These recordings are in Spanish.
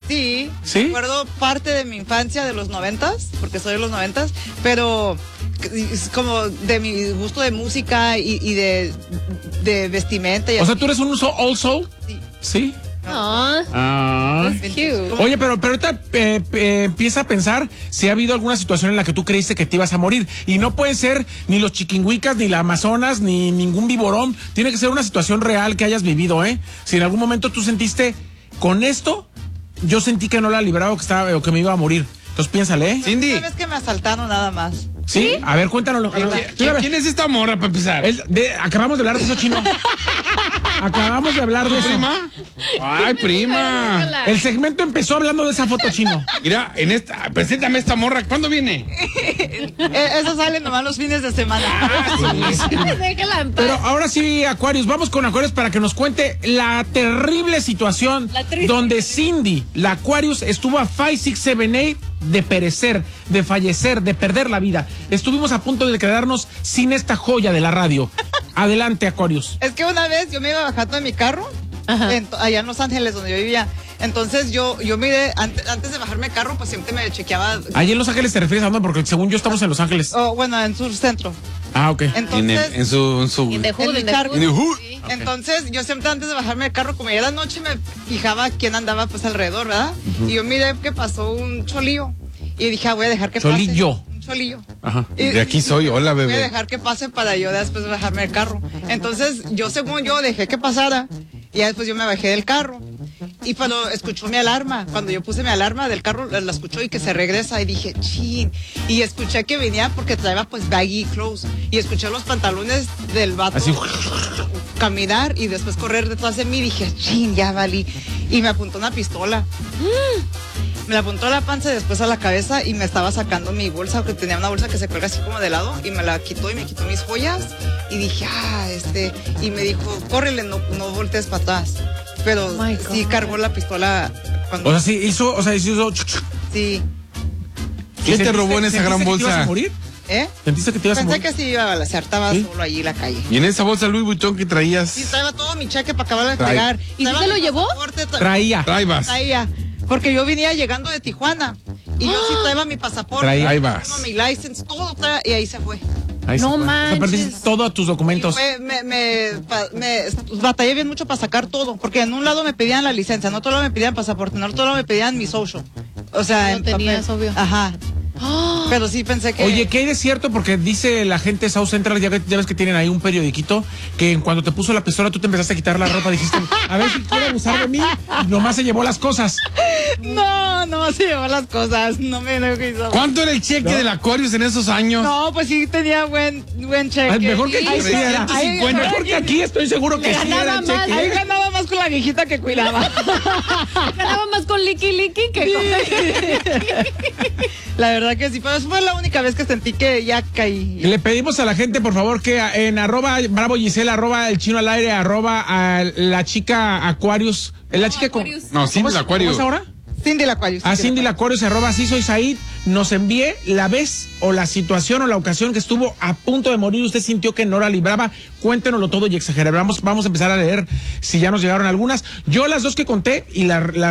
Sí, ¿Sí? recuerdo parte de mi infancia de los 90s, porque soy de los 90s, pero es como de mi gusto de música y de vestimenta. Y O sea, ¿tú eres un old soul? Sí. ¿Sí? Ah, cute. Oye, pero ahorita empieza a pensar si ha habido alguna situación en la que tú creíste que te ibas a morir. Y no pueden ser ni los chiquinhuicas, ni la Amazonas, ni ningún viborón. Tiene que ser una situación real que hayas vivido, ¿eh? Si en algún momento tú sentiste, con esto, yo sentí que no la libraba o que me iba a morir. Entonces piénsale, ¿eh? Cindy. Una vez que me asaltaron nada más. ¿Sí? A ver, cuéntanoslo. ¿Quién es esta morra para empezar? Acabamos de hablar de eso, Chino. Acabamos de hablar de eso. ¿Prima? Ay, prima. El segmento empezó hablando de esa foto, Chino. Mira, preséntame esta morra. ¿Cuándo viene? Eso sale nomás los fines de semana. Déjala en paz. Pero ahora sí, Aquarius, vamos con Aquarius para que nos cuente la terrible situación La triste. donde Cindy, la Aquarius, estuvo a 5, 6, 7, 8 de perecer, de fallecer, de perder la vida. Estuvimos a punto de quedarnos sin esta joya de la radio. Adelante, Aquarius. Es que una vez yo me iba bajando de mi carro, allá en Los Ángeles, donde yo vivía. Entonces yo miré, antes de bajarme el carro, pues siempre me chequeaba. Allí en Los Ángeles te refieres a dónde, porque según yo estamos en Los Ángeles. Oh, bueno, en Sur Centro. Ah, ok. Entonces, En su In the hood, en in mi the carro. hood. In the hood. Sí. Entonces yo siempre antes de bajarme el carro, como ya la noche, me fijaba quién andaba pues alrededor, ¿verdad? Y yo miré que pasó un cholillo. Y dije, voy a dejar que Cholillo. pase. Un cholillo. Ajá. De aquí soy, hola, Voy a bebé. dejar que pase para yo después bajarme del carro. Entonces, según yo, dejé que pasara. Y ya después yo me bajé del carro. Y cuando escuchó mi alarma, cuando yo puse mi alarma del carro, la escuchó y que se regresa. Y dije, chin. Y escuché que venía porque traía pues baggy clothes. Y escuché los pantalones del vato Así. caminar y después correr detrás de mí. Y dije, chin, ya valí. Y me apuntó una pistola. Me la apuntó a la panza y después a la cabeza y me estaba sacando mi bolsa, porque tenía una bolsa que se cuelga así como de lado, y me la quitó y me quitó mis joyas. Y dije, y me dijo, córrele, no voltees para atrás. Pero Oh my sí God. cargó la pistola cuando... O sea, sí hizo. Sí. ¿Quién te robó en esa ¿Sentiste gran que te ibas bolsa? a morir? ¿Eh? ¿Sentiste que te ibas a Pensé morir? que sí iba a balacear, estaba ¿Sí? solo allí en la calle. Y en esa bolsa Louis Vuitton que traías. Sí, traía todo mi cheque para acabar de Trae. pegar. ¿Y sí se lo llevó? Traía. Traía. Porque yo venía llegando de Tijuana. Y yo sí traía mi pasaporte. Traía. Ahí vas. Mi license, todo traía, y ahí se fue. Ahí No se fue. manches. O sea, perdiste todos tus documentos. Me batallé bien mucho para sacar todo, porque en un lado me pedían la licencia, en otro lado me pedían pasaporte, en otro lado me pedían mi social. O sea, No en tenías, papel. obvio. Ajá. Pero sí pensé que... Oye, ¿qué hay de cierto? Porque dice la gente de South Central, ya ves que tienen ahí un periodiquito, que cuando te puso la pistola tú te empezaste a quitar la ropa, dijiste, a ver si quiere abusar de mí, y nomás se llevó las cosas. No se llevó las cosas, no me hizo. ¿Cuánto era el cheque del Aquarius en esos años? No, pues sí tenía buen cheque. Ay, mejor que Ahí aquí sí era. 350. Mejor que aquí estoy seguro que sí era el cheque. Ahí ganaba más con la viejita que cuidaba. Ganaba más con Licky que con... La verdad que sí, pero eso fue la única vez que sentí que ya caí. Y le pedimos a la gente, por favor, que en @Bravo Gisela, @El Chino al Aire, a la chica Aquarius. ¿Es la chica con...? Aquarius. No, Cindy ¿Cómo es Aquarius. ahora? Cindy la Aquarius. A Cindy la Aquarius, @Sí Soy Said, nos envíe la vez o la situación o la ocasión que estuvo a punto de morir. Usted sintió que no la libraba. Cuéntenoslo todo y exageramos. Vamos a empezar a leer si ya nos llegaron algunas. Yo las dos que conté y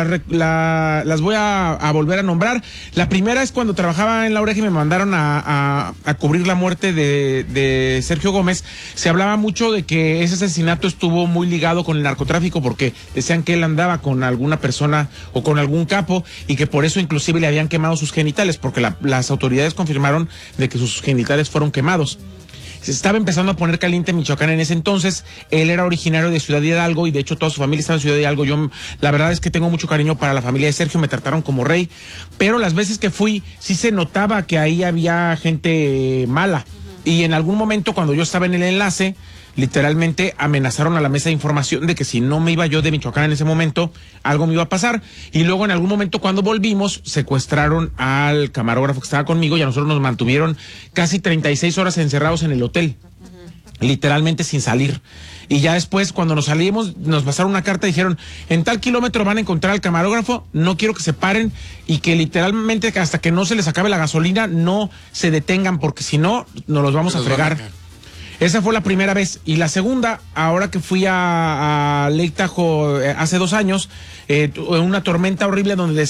las voy a volver a nombrar. La primera es cuando trabajaba en La Oreja y me mandaron a cubrir la muerte de Sergio Gómez. Se hablaba mucho de que ese asesinato estuvo muy ligado con el narcotráfico porque decían que él andaba con alguna persona o con algún capo y que por eso inclusive le habían quemado sus genitales, porque las autoridades confirmaron de que sus genitales fueron quemados. Se estaba empezando a poner caliente Michoacán en ese entonces. Él era originario de Ciudad Hidalgo y de hecho toda su familia estaba en Ciudad Hidalgo. Yo la verdad es que tengo mucho cariño para la familia de Sergio, me trataron como rey, pero las veces que fui sí se notaba que ahí había gente mala. Y en algún momento cuando yo estaba en el enlace, literalmente amenazaron a la mesa de información de que si no me iba yo de Michoacán en ese momento, algo me iba a pasar. Y luego en algún momento cuando volvimos, secuestraron al camarógrafo que estaba conmigo y a nosotros nos mantuvieron casi 36 horas encerrados en el hotel. Literalmente sin salir. Y ya después, cuando nos salimos, nos pasaron una carta y dijeron, en tal kilómetro van a encontrar al camarógrafo, no quiero que se paren y que literalmente hasta que no se les acabe la gasolina, no se detengan, porque si no, nos los vamos a fregar. Esa fue la primera vez. Y la segunda, ahora que fui a Lake Tahoe hace 2 años, una tormenta horrible donde